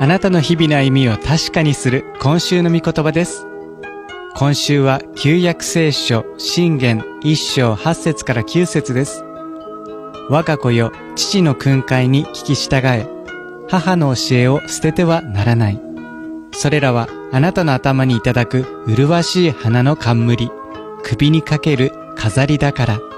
あなたの日々の歩みを確かにする今週の御言葉です。今週は旧約聖書箴言1章8節から9節です。我が子よ、父の訓戒に聞き従え、母の教えを捨ててはならない。それらはあなたの頭にいただく麗しい花の冠、首にかける飾りだから。